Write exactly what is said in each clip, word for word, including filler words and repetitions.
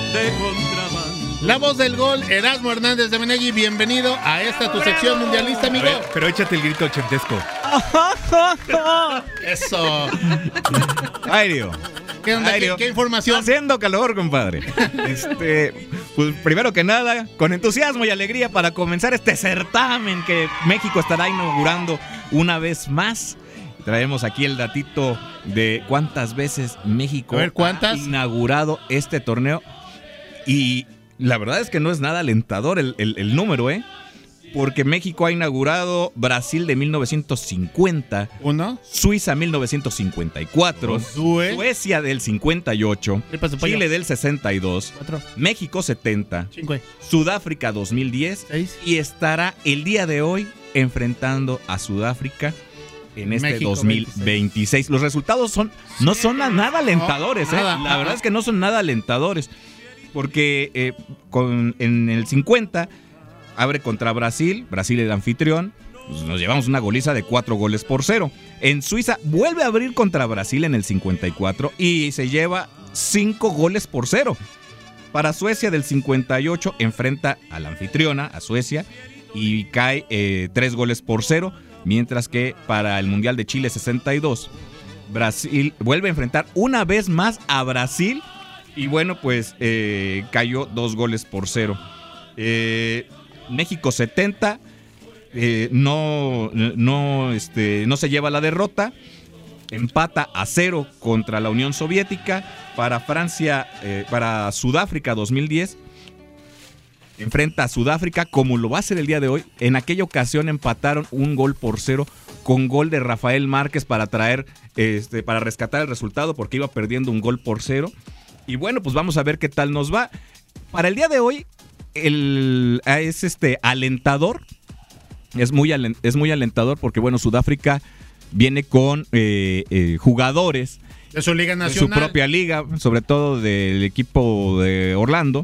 de contrabando. La voz del gol, Erasmo Hernández de Menegui, bienvenido a esta tu sección mundialista, amigo. Ver, pero échate el grito ochentesco. Eso. Airio. ¿Qué onda? Airio. ¿Qué, qué información? Haciendo calor, compadre. Este, pues primero que nada, con entusiasmo y alegría para comenzar este certamen que México estará inaugurando una vez más. Traemos aquí el datito de cuántas veces México A ver, ¿cuántas? ha inaugurado este torneo. Y la verdad es que no es nada alentador el, el, el número, ¿eh? Porque México ha inaugurado Brasil de mil novecientos cincuenta, ¿Uno? Suiza mil novecientos cincuenta y cuatro, Josué. Suecia del cincuenta y ocho, Tripas de pollo. Chile del sesenta y dos, Cuatro. México setenta, Cinco. Sudáfrica dos mil diez Seis. y estará el día de hoy enfrentando a Sudáfrica en este México dos mil veintiséis. Los resultados son no son nada alentadores, No, ¿eh? nada. La verdad es que no son nada alentadores. Porque eh, con, en el cincuenta abre contra Brasil, Brasil el anfitrión, pues nos llevamos una goliza de cuatro goles por cero. En Suiza vuelve a abrir contra Brasil en el cincuenta y cuatro y se lleva cinco goles por cero. Para Suecia del cincuenta y ocho enfrenta a la anfitriona, a Suecia, y cae eh, tres goles por cero, mientras que para el Mundial de Chile sesenta y dos, Brasil vuelve a enfrentar una vez más a Brasil. Y bueno, pues eh, cayó dos goles por cero. Eh, México setenta, eh, no, no, este, no se lleva la derrota. Empata a cero contra la Unión Soviética. Para Francia, eh, para Sudáfrica dos mil diez, enfrenta a Sudáfrica como lo va a hacer el día de hoy. En aquella ocasión empataron un gol por cero con gol de Rafael Márquez para traer, este, para rescatar el resultado porque iba perdiendo un gol por cero. Y bueno, pues vamos a ver qué tal nos va. Para el día de hoy, el, es este alentador. Es muy, alent, es muy alentador porque, bueno, Sudáfrica viene con eh, eh, jugadores de su liga nacional, de su propia liga, sobre todo del equipo de Orlando.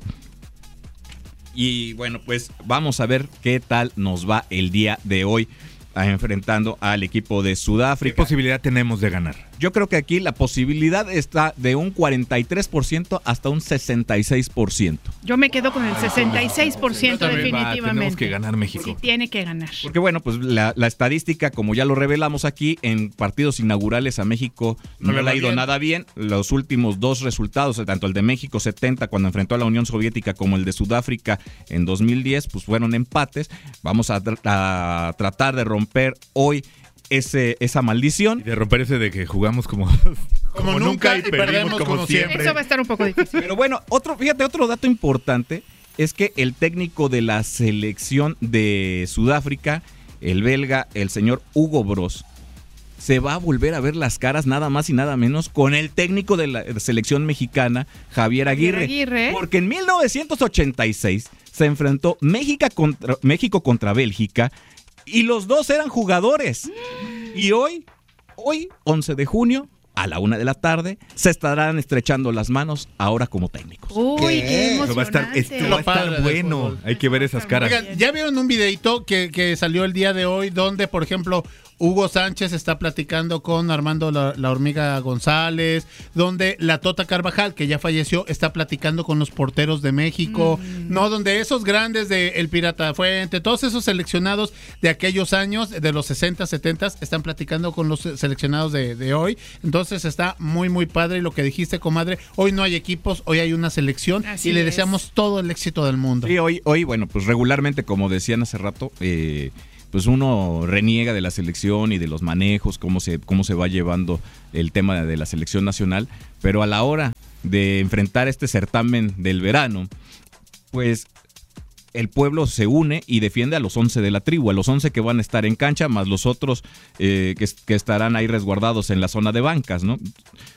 Y bueno, pues vamos a ver qué tal nos va el día de hoy enfrentando al equipo de Sudáfrica. ¿Qué posibilidad tenemos de ganar? Yo creo que aquí la posibilidad está de un cuarenta y tres por ciento hasta un sesenta y seis por ciento. Yo me quedo con el sesenta y seis por ciento definitivamente. Va, tenemos que ganar México. Sí, tiene que ganar. Porque bueno, pues la, la estadística, como ya lo revelamos aquí, en partidos inaugurales a México no, no le ha ido bien. nada bien. Los últimos dos resultados, tanto el de México setenta cuando enfrentó a la Unión Soviética como el de Sudáfrica en dos mil diez, pues fueron empates. Vamos a, a tratar de romper hoy ese esa maldición. Y de romper ese de que jugamos como, como, como nunca y perdimos, perdimos como, como siempre. siempre. Eso va a estar un poco difícil. Pero bueno, otro, fíjate, otro dato importante es que el técnico de la selección de Sudáfrica, el belga, el señor Hugo Broos, se va a volver a ver las caras nada más y nada menos con el técnico de la selección mexicana, Javier Aguirre. Aguirre. Porque en mil novecientos ochenta y seis se enfrentó México contra, México contra Bélgica y los dos eran jugadores. Y hoy, hoy, once de junio, a la una de la tarde, se estarán estrechando las manos ahora como técnicos. Uy, qué, qué emocionante. Va a estar, esto va a estar bueno. Hay que ver esas caras. Oigan, ¿ya vieron un videito que, que salió el día de hoy donde, por ejemplo, Hugo Sánchez está platicando con Armando la, la Hormiga González, donde la Tota Carvajal, que ya falleció, está platicando con los porteros de México, mm. no, donde esos grandes de El Pirata Fuente, todos esos seleccionados de aquellos años, de los sesenta, setenta, están platicando con los seleccionados de, de hoy. Entonces está muy, muy padre. Y lo que dijiste, comadre, hoy no hay equipos, hoy hay una selección. Así y le es. deseamos todo el éxito del mundo. Sí, hoy, hoy, bueno, pues regularmente, como decían hace rato, eh, pues uno reniega de la selección y de los manejos, cómo se, cómo se va llevando el tema de la selección nacional, pero a la hora de enfrentar este certamen del verano, pues el pueblo se une y defiende a los once de la tribu, a los once que van a estar en cancha, más los otros eh, que, que estarán ahí resguardados en la zona de bancas, ¿no?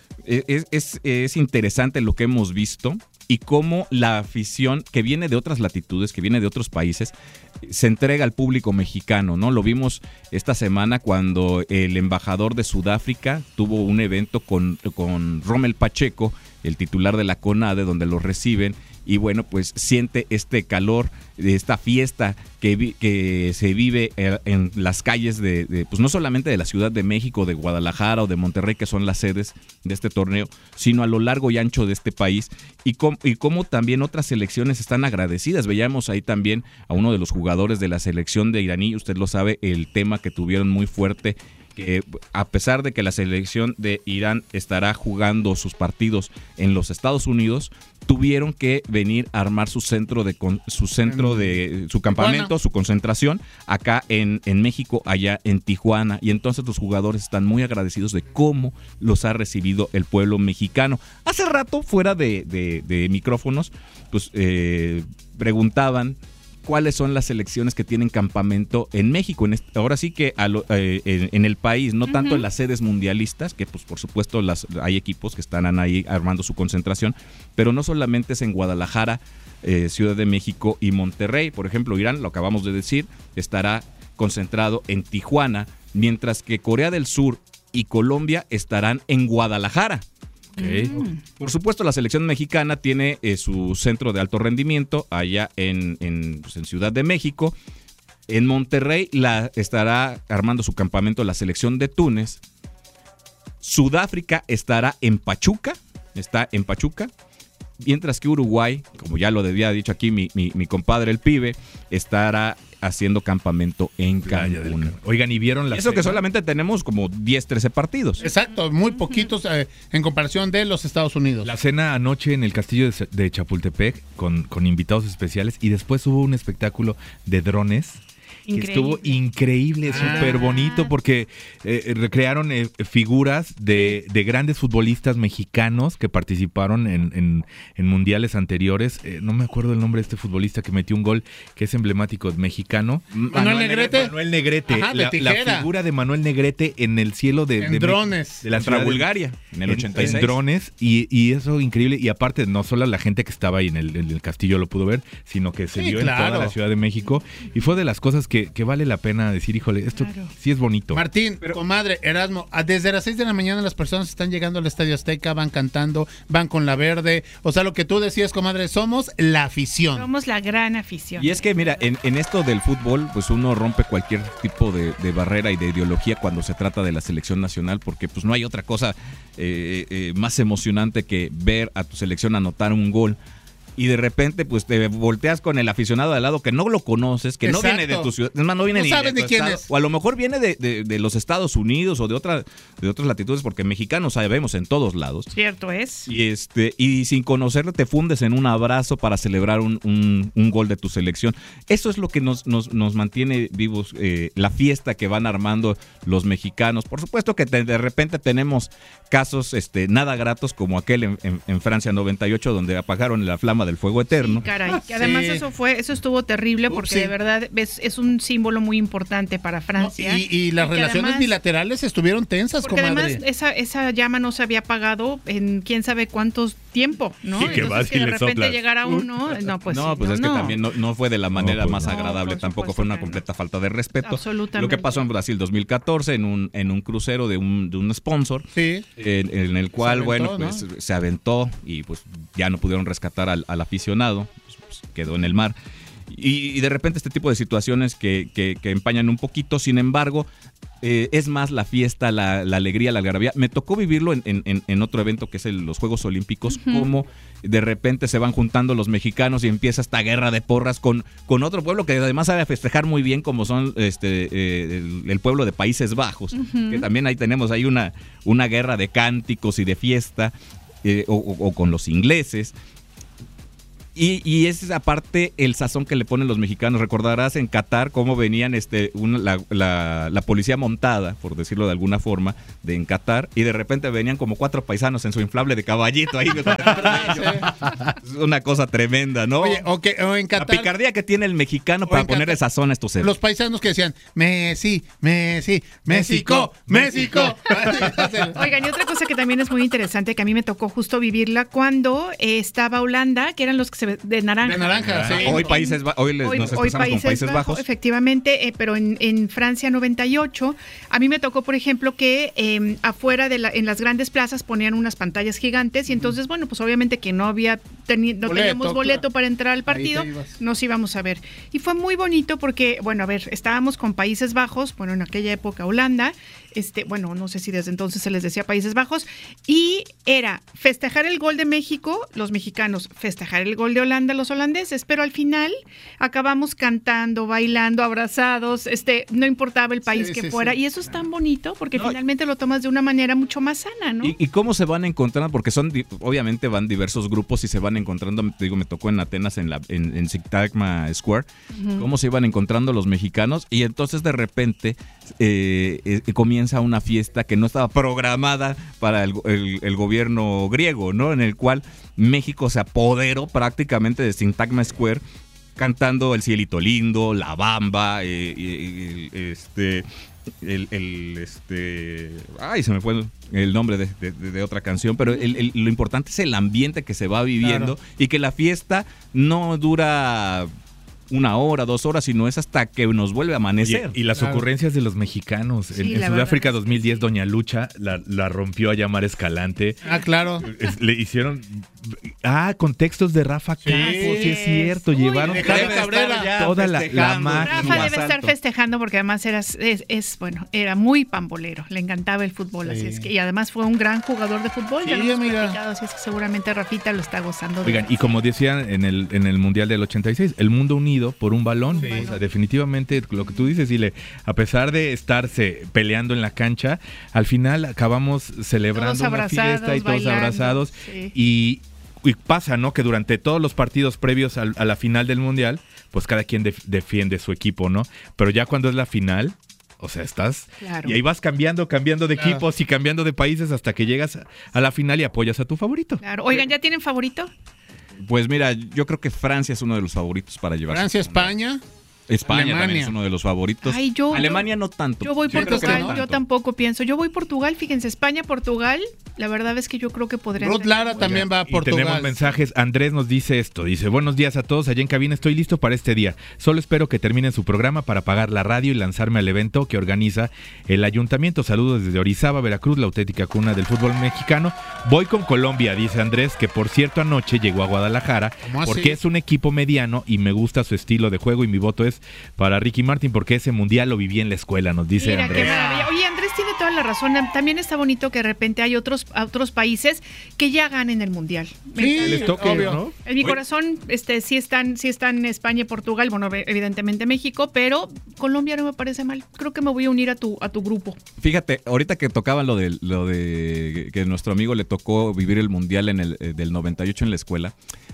Es, es, es interesante lo que hemos visto y cómo la afición que viene de otras latitudes, que viene de otros países, se entrega al público mexicano, ¿no? Lo vimos esta semana cuando el embajador de Sudáfrica tuvo un evento con, con Rommel Pacheco, el titular de la CONADE, donde lo reciben. Y bueno, pues siente este calor de esta fiesta que, vi, que se vive en las calles de, de, pues no solamente de la Ciudad de México, de Guadalajara o de Monterrey, que son las sedes de este torneo, sino a lo largo y ancho de este país. Y cómo, y cómo también otras selecciones están agradecidas. Veíamos ahí también a uno de los jugadores de la selección de iraní, usted lo sabe, el tema que tuvieron muy fuerte, que a pesar de que la selección de Irán estará jugando sus partidos en los Estados Unidos, tuvieron que venir a armar su centro de su centro de su campamento, Tijuana. Su concentración acá en, en México, allá en Tijuana, y entonces los jugadores están muy agradecidos de cómo los ha recibido el pueblo mexicano. Hace rato, fuera de, de, de micrófonos, pues eh, preguntaban cuáles son las selecciones que tienen campamento en México. En este, ahora sí que a lo, eh, en, en el país, no uh-huh. tanto en las sedes mundialistas, que pues por supuesto las, hay equipos que están ahí armando su concentración, pero no solamente es en Guadalajara, eh, Ciudad de México y Monterrey. Por ejemplo, Irán, lo acabamos de decir, estará concentrado en Tijuana, mientras que Corea del Sur y Colombia estarán en Guadalajara. Okay. Mm. Por supuesto, la selección mexicana tiene eh, su centro de alto rendimiento allá en, en, pues, en Ciudad de México. En Monterrey la, estará armando su campamento la selección de Túnez. Sudáfrica estará en Pachuca, está en Pachuca. Mientras que Uruguay, como ya lo había dicho aquí mi, mi, mi compadre el pibe, estará haciendo campamento en Cancún. Oigan, ¿y vieron la Eso cena? Que solamente tenemos como diez, trece partidos. Exacto, muy poquitos eh, en comparación de los Estados Unidos. La cena anoche en el castillo de, de Chapultepec con, con invitados especiales, y después hubo un espectáculo de drones. Que estuvo increíble, ah. súper bonito, porque eh, recrearon eh, figuras de, de grandes futbolistas mexicanos que participaron en, en, en mundiales anteriores. Eh, no me acuerdo el nombre de este futbolista que metió un gol que es emblemático mexicano. Manuel, Manuel Negrete. Manuel Negrete. Ajá, la, la figura de Manuel Negrete en el cielo de, en de drones. De la ciudad de Bulgaria, en el ochenta y seis. En drones, y, y eso increíble. Y aparte, no solo la gente que estaba ahí en el, en el castillo lo pudo ver, sino que se sí, vio claro. en toda la Ciudad de México. Y fue de las cosas que Que, que vale la pena decir, híjole, esto claro. sí es bonito. Martín, pero, comadre, Erasmo, desde las seis de la mañana las personas están llegando al Estadio Azteca, van cantando, van con la verde. O sea, lo que tú decías, comadre, somos la afición. Somos la gran afición. Y es que, mira, en, en esto del fútbol, pues uno rompe cualquier tipo de, de barrera y de ideología cuando se trata de la selección nacional, porque pues no hay otra cosa eh, eh, más emocionante que ver a tu selección anotar un gol. Y de repente, pues te volteas con el aficionado de al lado que no lo conoces, que Exacto. no viene de tu ciudad, es más, no viene no ni sabes de tu ni quién estado, es. O a lo mejor viene de, de, de los Estados Unidos o de otra, de otras latitudes, porque mexicanos sabemos en todos lados. Cierto es. Y este, y sin conocerlo te fundes en un abrazo para celebrar un, un, un gol de tu selección. Eso es lo que nos, nos, nos mantiene vivos, eh, la fiesta que van armando los mexicanos. Por supuesto que te, de repente tenemos casos este, nada gratos, como aquel en, en, en Francia noventa y ocho, donde apagaron la flama del fuego eterno. Sí, caray, que además sí. eso fue, eso estuvo terrible porque Ups, sí. de verdad es, es un símbolo muy importante para Francia. No, y, y las y relaciones además, bilaterales estuvieron tensas, porque comadre. además esa, esa llama no se había apagado en quién sabe cuántos tiempo, ¿no? Sí, que Entonces vas que y de le repente soplas. llegara uno, no, pues no, sí, pues no, es no. que también no, no fue de la manera no, pues más no. agradable, No, tampoco supuesto fue una que completa no. falta de respeto. Absolutamente. Lo que pasó en Brasil dos mil catorce en un en un crucero de un de un sponsor, sí. en, en el cual, se aventó, bueno, ¿no? pues se aventó y pues ya no pudieron rescatar al, al aficionado, pues, pues, quedó en el mar. Y, y de repente este tipo de situaciones que, que, que empañan un poquito, sin embargo, eh, es más la fiesta, la, la alegría, la algarabía. Me tocó vivirlo en, en, en otro evento que es el, los Juegos Olímpicos, uh-huh. como de repente se van juntando los mexicanos y empieza esta guerra de porras con, con otro pueblo que además sabe festejar muy bien, como son este eh, el, el pueblo de Países Bajos, uh-huh. que también ahí tenemos ahí una, una guerra de cánticos y de fiesta, eh, o, o, o con los ingleses. Y, y es aparte el sazón que le ponen los mexicanos. Recordarás en Qatar cómo venían este una, la, la, la policía montada, por decirlo de alguna forma, de en Qatar, y de repente venían como cuatro paisanos en su inflable de caballito ahí. Es una cosa tremenda, ¿no? Oye, okay, o en Qatar, la picardía que tiene el mexicano para poner esa zona a estos seres. Los paisanos que decían, Messi, Messi, México, México. Oigan, y otra cosa que también es muy interesante, que a mí me tocó justo vivirla cuando eh, estaba Holanda, que eran los que se se, de naranja. De naranja, sí. En, hoy Países Bajos, hoy, hoy nos hoy Países, con Países Bajos. Bajos. Efectivamente, eh, pero en, en Francia noventa y ocho, a mí me tocó, por ejemplo, que eh, afuera de la, en las grandes plazas ponían unas pantallas gigantes y entonces, bueno, pues obviamente que no había teni- no boleto, teníamos boleto claro. para entrar al partido, nos íbamos a ver. Y fue muy bonito porque, bueno, a ver, estábamos con Países Bajos, bueno, en aquella época Holanda, este, bueno, no sé si desde entonces se les decía Países Bajos, y era festejar el gol de México, los mexicanos, festejar el gol de Holanda, los holandeses, pero al final acabamos cantando, bailando, abrazados, este, no importaba el país sí, que sí, fuera, sí. y eso es tan bonito porque no, finalmente lo tomas de una manera mucho más sana, ¿no? ¿Y, y cómo se van encontrando? Porque son, obviamente van diversos grupos y se van encontrando, te digo, me tocó en Atenas, en, la, en, en Syntagma Square, uh-huh. cómo se iban encontrando los mexicanos y entonces de repente eh, eh, comienza una fiesta que no estaba programada para el, el, el gobierno griego, ¿no? En el cual México se apoderó prácticamente de Syntagma Square cantando El Cielito Lindo, La Bamba, eh, eh, este... El, el este ay se me fue el nombre de, de, de otra canción, pero el, el, lo importante es el ambiente que se va viviendo claro. y que la fiesta no dura una hora, dos horas, sino es hasta que nos vuelve a amanecer. Y, y las claro. ocurrencias de los mexicanos. Sí, en, en Sudáfrica dos mil diez, sí. Doña Lucha la, la rompió a llamar Escalante. Ah, claro. Es, le hicieron... Ah, con textos de Rafa sí, Campos, sí es cierto. Uy, llevaron Cabrera, toda la, la máquina. Rafa debe estar festejando porque además era, es, es, bueno, era muy pambolero. Le encantaba el fútbol, sí. así es que, y además fue un gran jugador de fútbol. Sí, ya lo hemos amiga. platicado, así es que seguramente Rafita lo está gozando. Oigan, y como decían en el, en el Mundial del ochenta y seis, el mundo unido por un balón. Sí. O sea, definitivamente lo que tú dices, Ile, a pesar de estarse peleando en la cancha, al final acabamos celebrando una fiesta y todos bailando, abrazados. Sí. Y Y pasa, ¿no? Que durante todos los partidos previos a, a la final del Mundial, pues cada quien def- defiende su equipo, ¿no? Pero ya cuando es la final, o sea, estás... Claro. Y ahí vas cambiando, cambiando de claro. equipos y cambiando de países hasta que llegas a, a la final y apoyas a tu favorito. Claro. Oigan, ¿ya tienen favorito? Pues mira, yo creo que Francia es uno de los favoritos para llevarse. Francia, España... España Alemania. También es uno de los favoritos. Ay, yo, Alemania yo, no tanto. Yo voy yo Portugal, no yo tampoco pienso. Yo voy Portugal, fíjense, España, Portugal. La verdad es que yo creo que podrían. Ruth Lara también va a Portugal. Y tenemos mensajes. Andrés nos dice esto. Dice, buenos días a todos allá en cabina. Estoy listo para este día. Solo espero que terminen su programa para pagar la radio y lanzarme al evento que organiza el ayuntamiento. Saludos desde Orizaba, Veracruz, la auténtica cuna del fútbol mexicano. Voy con Colombia, dice Andrés, que por cierto anoche llegó a Guadalajara porque es un equipo mediano y me gusta su estilo de juego y mi voto es para Ricky Martin porque ese mundial lo viví en la escuela, nos dice Mira, Andrés. Qué maravilla. Oye, Andrés tiene toda la razón. También está bonito que de repente hay otros, otros países que ya ganen el mundial. Sí, les toque, obvio. ¿no? En mi corazón, este, sí están, sí están España y Portugal, bueno, evidentemente México, pero Colombia no me parece mal. Creo que me voy a unir a tu, a tu grupo. Fíjate, ahorita que tocaban lo de, lo de que nuestro amigo le tocó vivir el mundial en el del noventa y ocho en la escuela.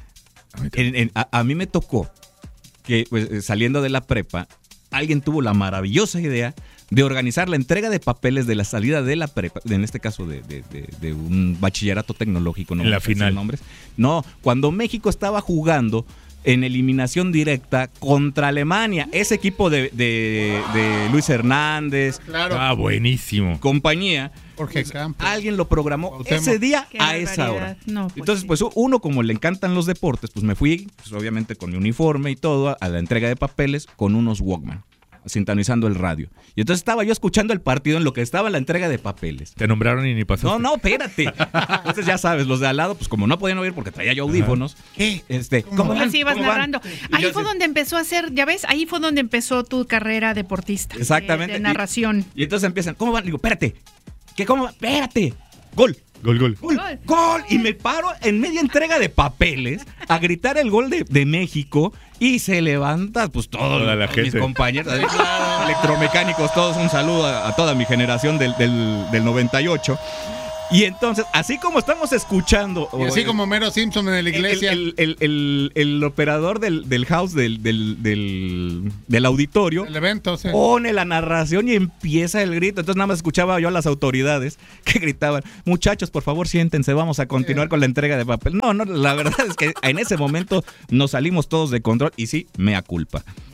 En, en, a, a mí me tocó que pues, saliendo de la prepa, alguien tuvo la maravillosa idea de organizar la entrega de papeles de la salida de la prepa, en este caso de, de, de, de un bachillerato tecnológico. No en la final. Nombres. No, cuando México estaba jugando en eliminación directa contra Alemania, ese equipo de, de, de Luis Hernández, claro. Ah, buenísimo. compañía, Jorge pues, Campos. Alguien lo programó Cuauhtémoc. Ese día Qué a esa hora. No, pues Entonces, sí. pues uno, como le encantan los deportes, pues me fui, pues, obviamente con mi uniforme y todo, a la entrega de papeles con unos Walkman, sintonizando el radio. Y entonces estaba yo escuchando el partido en lo que estaba la entrega de papeles. Te nombraron y ni pasaste. No, no, espérate. Entonces ya sabes, los de al lado, pues como no podían oír porque traía yo audífonos. ¿Qué? Este, ¿Cómo, ¿Cómo así ibas narrando? Y ahí fue sé. donde empezó a hacer, ya ves, ahí fue donde empezó tu carrera deportista. Exactamente. De, de narración. Y, y entonces empiezan, ¿cómo van? Digo, espérate. ¿Qué cómo va? Espérate. Gol. Gol, gol. Gol, gol, gol. Y me paro en media entrega de papeles a gritar el gol de, de México y se levanta pues todos toda la mis gente. compañeros, electromecánicos, todos un saludo a, a toda mi generación del, del, del noventa y ocho. Y entonces, así como estamos escuchando... Y así el, como Mero Simpson en la iglesia. El, el, el, el, el operador del, del house, del, del, del, del auditorio, el evento, sí. pone la narración y empieza el grito. Entonces nada más escuchaba yo a las autoridades que gritaban, muchachos, por favor, siéntense, vamos a continuar sí. con la entrega de papel. No, no, la verdad es que en ese momento nos salimos todos de control y sí, mea culpa.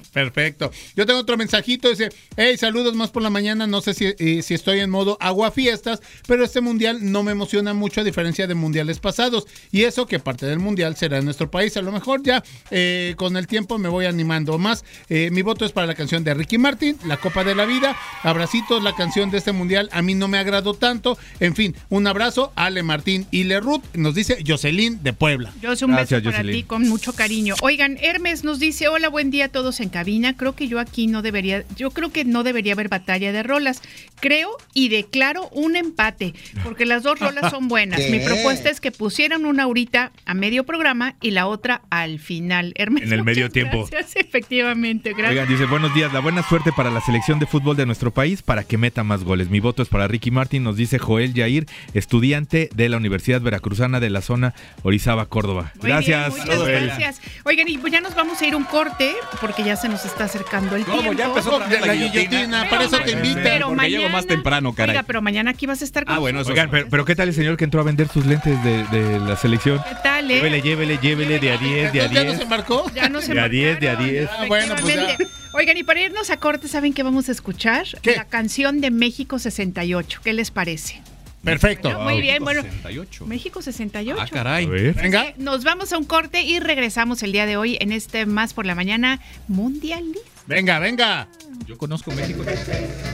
Perfecto. Yo tengo otro mensajito, dice, hey, saludos más por la mañana, no sé si, eh, si estoy en modo aguafiestas, pero este mundial no me emociona mucho a diferencia de mundiales pasados, y eso que parte del mundial será en nuestro país, a lo mejor ya eh, con el tiempo me voy animando más. Eh, mi voto es para la canción de Ricky Martin, La Copa de la Vida, abracitos, la canción de este mundial a mí no me agradó tanto, en fin, un abrazo, Ale Martín y Lerut, nos dice Jocelyn de Puebla. Yo soy un Gracias, beso para Jocelyn. ti con mucho cariño. Oigan, Hermes nos dice, hola, buen día a todos en cabina. Creo que yo aquí no debería, yo creo que no debería haber batalla de rolas. Creo y declaro un empate, porque las dos rolas son buenas. Mi propuesta es que pusieran una ahorita a medio programa y la otra al final. Hermes, En el medio muchas tiempo. Gracias, efectivamente, gracias. Oigan, dice, buenos días, la buena suerte para la selección de fútbol de nuestro país para que meta más goles. Mi voto es para Ricky Martin, nos dice Joel Yair, estudiante de la Universidad Veracruzana de la zona Orizaba, Córdoba. Muy Gracias. bien, muchas Joel. gracias. Oigan, y pues ya nos vamos a ir un corte, porque ya se nos está acercando el ¿Cómo? tiempo. Ya empezó otra vez La la guillotina, guillotina. para eso te Pero invitan. Pero Porque mañana, llego más temprano, caray. Oiga, pero mañana aquí vas a estar con Ah, bueno, eso Oigan, pero, pero ¿qué tal el señor que entró a vender sus lentes de, de la selección? ¿Qué tal, eh? Llévele, llévele, llévele de a diez, de a ¿Ya nos diez. embarcó? Ya no se De a diez, de a diez. Ah, bueno, pues ya. efectivamente. Oigan, y para irnos a corte, ¿saben qué vamos a escuchar? ¿Qué? La canción de México sesenta y ocho. ¿Qué les parece? Perfecto. Bueno, muy bien, bueno. sesenta y ocho. México sesenta y ocho. Ah, caray. A ver. Venga. Nos vamos a un corte y regresamos el día de hoy en este Más por la Mañana Mundialista. Venga, venga. Yo conozco México.